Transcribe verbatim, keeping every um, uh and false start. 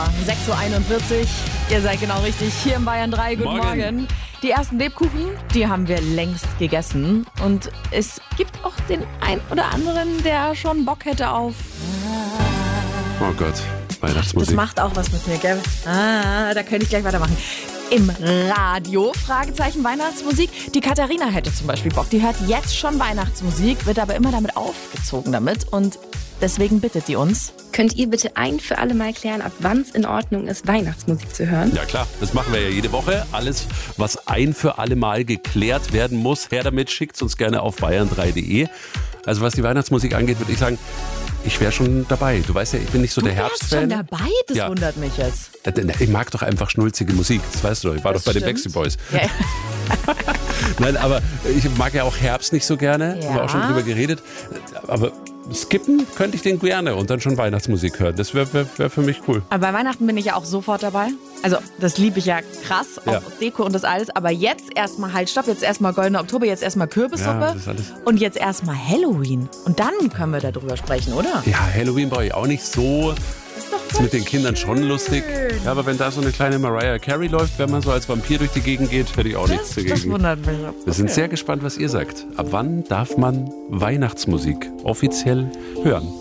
sechs Uhr einundvierzig, ihr seid genau richtig, hier im Bayern drei, guten Morgen. Morgen. Die ersten Lebkuchen, die haben wir längst gegessen und es gibt auch den ein oder anderen, der schon Bock hätte auf... Oh Gott, Weihnachtsmusik. Das macht auch was mit mir, gell? Ah, da könnte ich gleich weitermachen. Im Radio, Fragezeichen, Weihnachtsmusik. Die Katharina hätte zum Beispiel Bock. Die hört jetzt schon Weihnachtsmusik, wird aber immer damit aufgezogen damit und deswegen bittet die uns. Könnt ihr bitte ein für alle Mal klären, ab wann es in Ordnung ist, Weihnachtsmusik zu hören? Ja klar, das machen wir ja jede Woche. Alles, was ein für alle Mal geklärt werden muss, her damit, schickt's uns gerne auf bayern drei punkt de. Also was die Weihnachtsmusik angeht, würde ich sagen, ich wäre schon dabei. Du weißt ja, ich bin nicht so du der Herbstfan. Du wärst schon dabei? Das ja. wundert mich jetzt. Ich mag doch einfach schnulzige Musik, das weißt du doch. Ich war das doch bei stimmt. den Backstreet Boys. Ja. Nein, aber ich mag ja auch Herbst nicht so gerne. Ja. Haben wir auch schon drüber geredet. Aber skippen könnte ich den gerne und dann schon Weihnachtsmusik hören. Das wäre wär, wär für mich cool. Aber bei Weihnachten bin ich ja auch sofort dabei. Also das liebe ich ja krass, auch ja. Deko und das alles. Aber jetzt erstmal halt, stopp, jetzt erstmal Goldener Oktober, jetzt erstmal Kürbissuppe ja, das alles. Und jetzt erstmal Halloween. Und dann können wir darüber sprechen, oder? Ja, Halloween brauche ich auch nicht so. Das ist doch ist mit den Kindern schön. schon lustig. Ja, aber wenn da so eine kleine Mariah Carey läuft, wenn man so als Vampir durch die Gegend geht, hätte ich auch das, nichts dagegen. Das wundert mich. Wir okay. sind sehr gespannt, was ihr sagt. Ab wann darf man Weihnachtsmusik offiziell hören?